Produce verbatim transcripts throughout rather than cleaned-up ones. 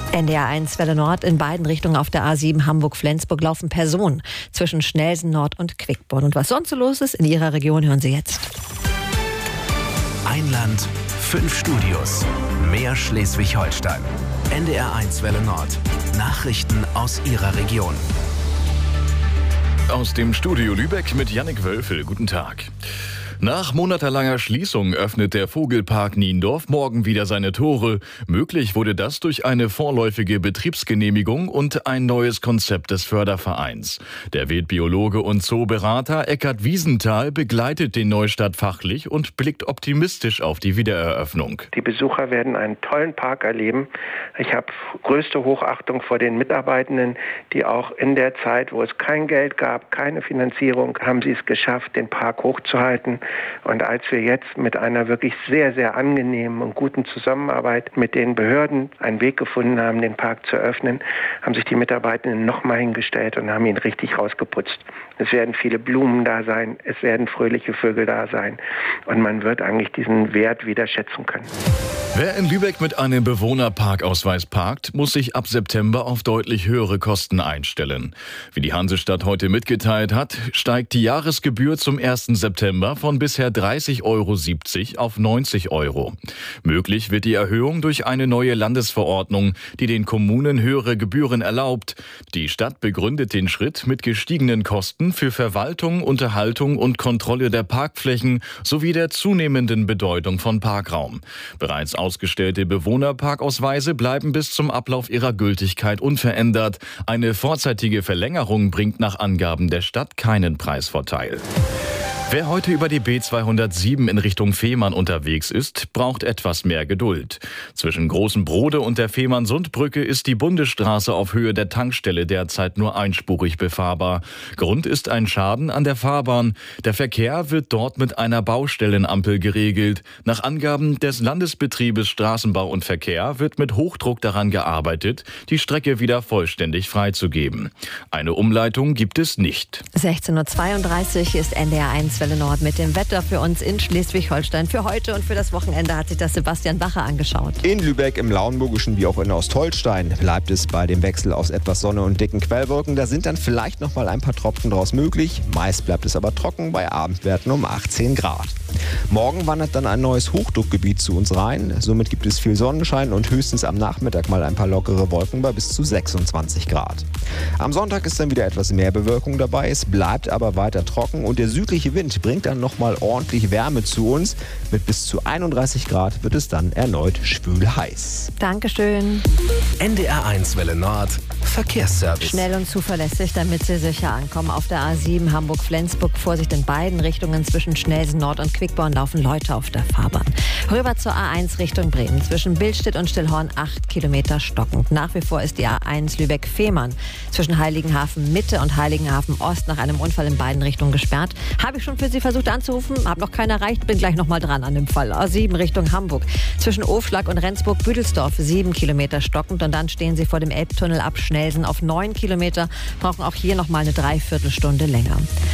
N D R eins Welle Nord, in beiden Richtungen auf der A sieben Hamburg-Flensburg laufen Personen zwischen Schnelsen Nord und Quickborn. Und was sonst so los ist in Ihrer Region, hören Sie jetzt. Ein Land, fünf Studios, mehr Schleswig-Holstein. N D R eins Welle Nord. Nachrichten aus Ihrer Region. Aus dem Studio Lübeck mit Jannik Wölfel. Guten Tag. Nach monatelanger Schließung öffnet der Vogelpark Niendorf morgen wieder seine Tore. Möglich wurde das durch eine vorläufige Betriebsgenehmigung und ein neues Konzept des Fördervereins. Der Wildbiologe und Zooberater Eckhard Wiesenthal begleitet den Neustart fachlich und blickt optimistisch auf die Wiedereröffnung. Die Besucher werden einen tollen Park erleben. Ich habe größte Hochachtung vor den Mitarbeitenden, die auch in der Zeit, wo es kein Geld gab, keine Finanzierung, haben sie es geschafft, den Park hochzuhalten. Und als wir jetzt mit einer wirklich sehr, sehr angenehmen und guten Zusammenarbeit mit den Behörden einen Weg gefunden haben, den Park zu öffnen, haben sich die Mitarbeitenden nochmal hingestellt und haben ihn richtig rausgeputzt. Es werden viele Blumen da sein, es werden fröhliche Vögel da sein und man wird eigentlich diesen Wert wieder schätzen können. Wer in Lübeck mit einem Bewohnerparkausweis parkt, muss sich ab September auf deutlich höhere Kosten einstellen. Wie die Hansestadt heute mitgeteilt hat, steigt die Jahresgebühr zum ersten September von bisher dreißig Euro siebzig auf neunzig Euro. Möglich wird die Erhöhung durch eine neue Landesverordnung, die den Kommunen höhere Gebühren erlaubt. Die Stadt begründet den Schritt mit gestiegenen Kosten für Verwaltung, Unterhaltung und Kontrolle der Parkflächen sowie der zunehmenden Bedeutung von Parkraum. Bereits ausgestellte Bewohnerparkausweise bleiben bis zum Ablauf ihrer Gültigkeit unverändert. Eine vorzeitige Verlängerung bringt nach Angaben der Stadt keinen Preisvorteil. Wer heute über die B zweihundertsieben in Richtung Fehmarn unterwegs ist, braucht etwas mehr Geduld. Zwischen Großen Brode und der Fehmarnsundbrücke ist die Bundesstraße auf Höhe der Tankstelle derzeit nur einspurig befahrbar. Grund ist ein Schaden an der Fahrbahn. Der Verkehr wird dort mit einer Baustellenampel geregelt. Nach Angaben des Landesbetriebes Straßenbau und Verkehr wird mit Hochdruck daran gearbeitet, die Strecke wieder vollständig freizugeben. Eine Umleitung gibt es nicht. sechzehn Uhr zweiunddreißig ist N D R eins Welle Nord mit dem Wetter für uns in Schleswig-Holstein. Für heute und für das Wochenende hat sich das Sebastian Bacher angeschaut. In Lübeck, im Lauenburgischen wie auch in Ostholstein bleibt es bei dem Wechsel aus etwas Sonne und dicken Quellwolken. Da sind dann vielleicht noch mal ein paar Tropfen draus möglich. Meist bleibt es aber trocken bei Abendwerten um achtzehn Grad. Morgen wandert dann ein neues Hochdruckgebiet zu uns rein. Somit gibt es viel Sonnenschein und höchstens am Nachmittag mal ein paar lockere Wolken bei bis zu sechsundzwanzig Grad. Am Sonntag ist dann wieder etwas mehr Bewölkung dabei. Es bleibt aber weiter trocken und der südliche Wind bringt dann nochmal ordentlich Wärme zu uns. Mit bis zu einunddreißig Grad wird es dann erneut schwül heiß. Dankeschön. N D R eins Welle Nord. Verkehrsservice. Schnell und zuverlässig, damit Sie sicher ankommen. Auf der A sieben Hamburg-Flensburg, Vorsicht in beiden Richtungen zwischen Schnelsen Nord und Quickborn laufen Leute auf der Fahrbahn. Rüber zur A eins Richtung Bremen. Zwischen Billstedt und Stillhorn acht Kilometer stockend. Nach wie vor ist die A eins Lübeck-Fehmarn zwischen Heiligenhafen Mitte und Heiligenhafen Ost nach einem Unfall in beiden Richtungen gesperrt. Habe ich schon für Sie versucht anzurufen, habe noch keinen erreicht, bin gleich noch mal dran an dem Fall. A sieben Richtung Hamburg. Zwischen Ofschlag und Rendsburg-Büdelsdorf sieben Kilometer stockend und dann stehen Sie vor dem Elbtunnel ab Schnelsen auf neun Kilometer. Brauchen auch hier noch mal eine Dreiviertelstunde länger.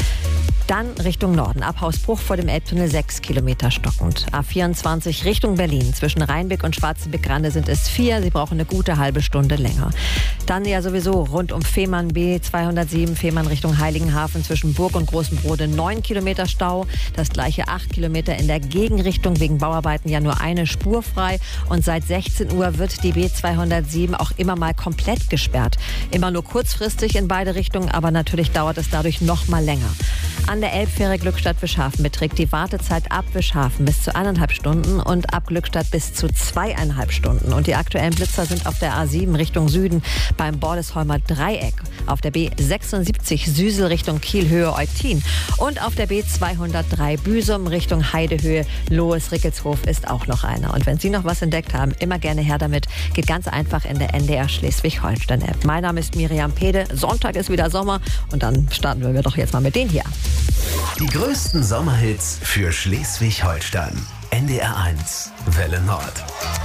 Dann Richtung Norden, ab Hausbruch vor dem Elbtunnel sechs Kilometer stockend. A vierundzwanzig Richtung Berlin, zwischen Rheinbeck und Schwarzenbeck-Grande sind es vier, Sie brauchen eine gute halbe Stunde länger. Dann ja sowieso rund um Fehmarn B zweihundertsieben, Fehmarn Richtung Heiligenhafen, zwischen Burg und Großen Brode neun Kilometer Stau. Das gleiche acht Kilometer in der Gegenrichtung, wegen Bauarbeiten ja nur eine Spur frei. Und seit sechzehn Uhr wird die B zweihundertsieben auch immer mal komplett gesperrt. Immer nur kurzfristig in beide Richtungen, aber natürlich dauert es dadurch noch mal länger. An der Elbfähre Glückstadt-Wischhafen beträgt die Wartezeit ab Wischhafen bis zu eineinhalb Stunden und ab Glückstadt bis zu zweieinhalb Stunden. Und die aktuellen Blitzer sind auf der A sieben Richtung Süden beim Bordesholmer Dreieck, auf der B sechsundsiebzig Süsel Richtung Kiel-Höhe Eutin und auf der B zweihundertdrei Büsum Richtung Heidehöhe Lohes-Rickelshof ist auch noch einer. Und wenn Sie noch was entdeckt haben, immer gerne her damit. Geht ganz einfach in der N D R Schleswig-Holstein-App. Mein Name ist Miriam Pede. Sonntag ist wieder Sommer und dann starten wir doch jetzt mal mit denen hier. Die größten Sommerhits für Schleswig-Holstein. N D R eins Welle Nord.